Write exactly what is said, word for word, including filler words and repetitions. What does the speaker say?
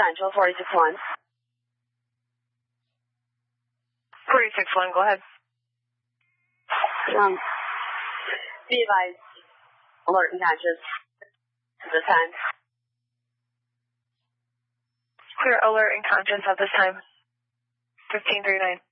Central, forty-six one. forty-six one, go ahead. Um, be advised, alert and conscious at this time. Clear alert and conscious at this time. fifteen thirty-nine.